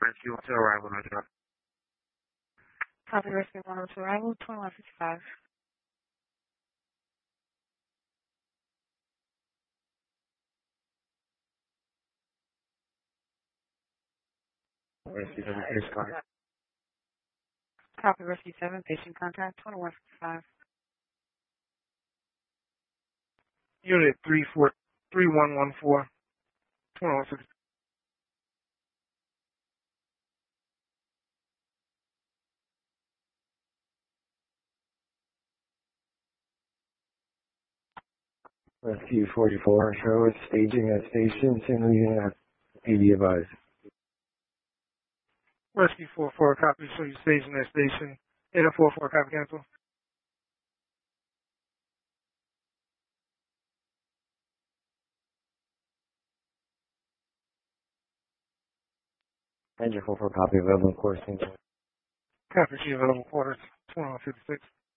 Rescue to arrival, no drop. Copy Rescue 102 arrival, 2155. Rescue 7, Ace Car. Copy Rescue 7, patient contact, 2155. Unit 3114, 2160. Rescue 44, show is staging at station, single unit, AD advised. Rescue 44, copy, show you staging at station, 8044, copy cancel. Engine 44, copy available, course. Copy, she available quarters, 2156.